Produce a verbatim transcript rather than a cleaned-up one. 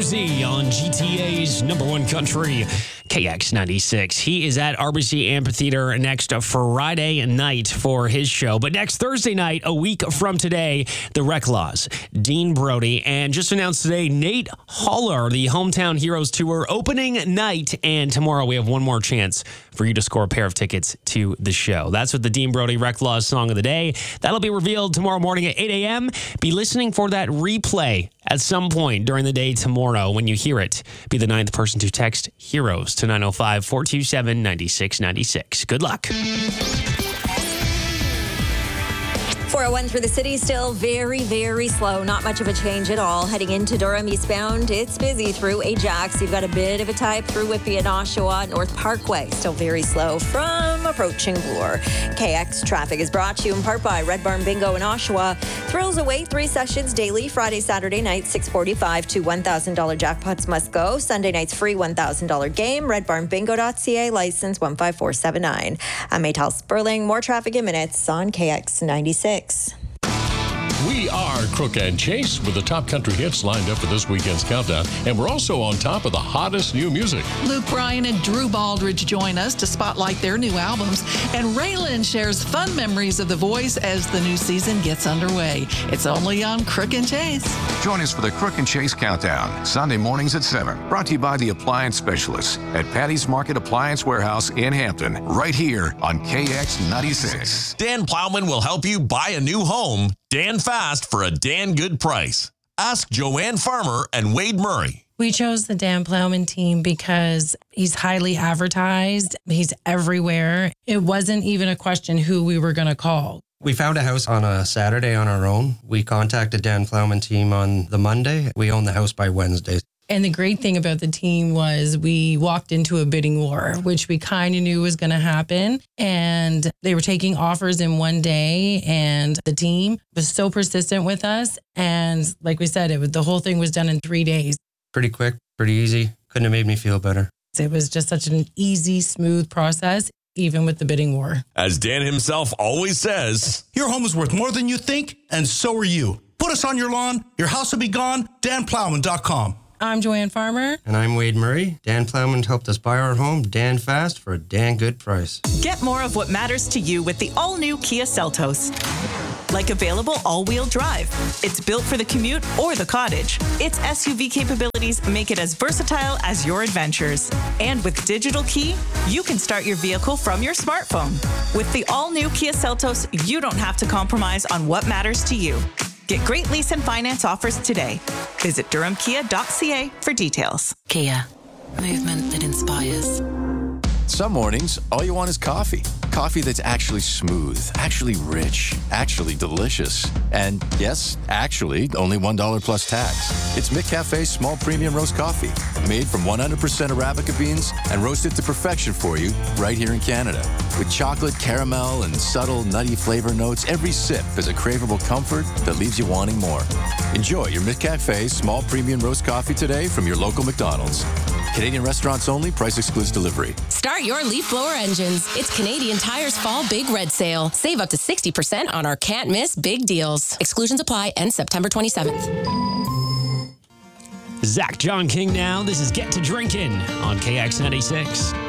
Z on G T A's number one country, K X ninety-six. He is at R B C Amphitheater next Friday night for his show. But next Thursday night, a week from today, the Reclaws, Dean Brody, and just announced today, Nate Haller, the Hometown Heroes Tour opening night. And tomorrow we have one more chance for you to score a pair of tickets to the show. That's what the Dean Brody Reclaws song of the day. That'll be revealed tomorrow morning at eight a.m. Be listening for that replay at some point during the day tomorrow. When you hear it, be the ninth person to text HEROES to nine oh five, four two seven, nine six nine six. Good luck. four oh one through the city, still very, very slow. Not much of a change at all. Heading into Durham eastbound, it's busy through Ajax. You've got a bit of a type through Whitby and Oshawa. North Parkway, still very slow from approaching Bloor. K X traffic is brought to you in part by Red Barn Bingo in Oshawa. Thrills away, three sessions daily. Friday, Saturday night, six forty-five to one thousand dollars jackpots must go. Sunday night's free one thousand dollars game. red barn bingo dot c a, license one five four seven nine. I'm Maytal Sperling. More traffic in minutes on K X ninety-six. We are Crook and Chase with the top country hits lined up for this weekend's countdown. And we're also on top of the hottest new music. Luke Bryan and Drew Baldridge join us to spotlight their new albums. And Raylan shares fun memories of The Voice as the new season gets underway. It's only on Crook and Chase. Join us for the Crook and Chase Countdown, Sunday mornings at seven. Brought to you by the Appliance Specialists at Patty's Market Appliance Warehouse in Hampton. Right here on K X ninety-six. Dan Plowman will help you buy a new home. Dan Fast for a Dan good price. Ask Joanne Farmer and Wade Murray. We chose the Dan Plowman team because he's highly advertised. He's everywhere. It wasn't even a question who we were going to call. We found a house on a Saturday on our own. We contacted Dan Plowman team on the Monday. We owned the house by Wednesday. And the great thing about the team was we walked into a bidding war, which we kind of knew was going to happen. And they were taking offers in one day. And the team was so persistent with us. And like we said, it was, the whole thing was done in three days. Pretty quick, pretty easy. Couldn't have made me feel better. It was just such an easy, smooth process, even with the bidding war. As Dan himself always says, your home is worth more than you think, and so are you. Put us on your lawn. Your house will be gone. dan plowman dot com. I'm Joanne Farmer. And I'm Wade Murray. Dan Plowman helped us buy our home, Dan Fast, for a Dan good price. Get more of what matters to you with the all-new Kia Seltos. Like available all-wheel drive. It's built for the commute or the cottage. Its S U V capabilities make it as versatile as your adventures. And with Digital Key, you can start your vehicle from your smartphone. With the all-new Kia Seltos, you don't have to compromise on what matters to you. Get great lease and finance offers today. Visit durham kia dot c a for details. Kia, movement that inspires. Some mornings, all you want is coffee. Coffee that's actually smooth, actually rich, actually delicious. And yes, actually, only one dollar plus tax. It's McCafe's small premium roast coffee, made from one hundred percent Arabica beans and roasted to perfection for you right here in Canada. With chocolate, caramel, and subtle nutty flavor notes, every sip is a craveable comfort that leaves you wanting more. Enjoy your McCafe small premium roast coffee today from your local McDonald's. Canadian restaurants only. Price excludes delivery. Start your leaf blower engines. It's Canadian Tire's Fall Big Red Sale. Save up to sixty percent on our can't miss big deals. Exclusions apply. End September twenty-seventh. Zach John King now. This is Get to Drinkin' on K X ninety-six.